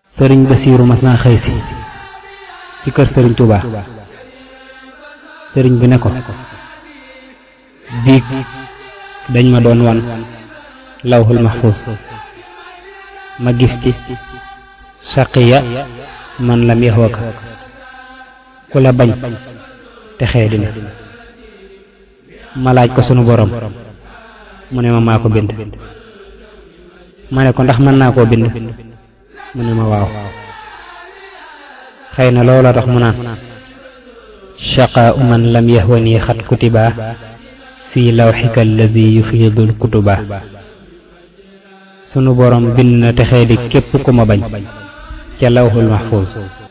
sëriñ Basiiru mas naa xëy si ci kër sëriñ Tuubaa sëriñ bi ne ko biig dañ ma doon wan lawhul mahfuus ma gis ci saqiya man lam yahwaka ku la bañ te xee dina ma laaj ko sunu borom mu ne ma maa ko bind ma ne ko ndax mën naa koo bind mu ne ma waaw xëy na loola tax mu naan shaqaa'u man lam yahwani xat kutiba fii lawxika allazi yufiidul kutuba sunu borom bind na texee di képp ku ma bañ ca lawxul mahfuus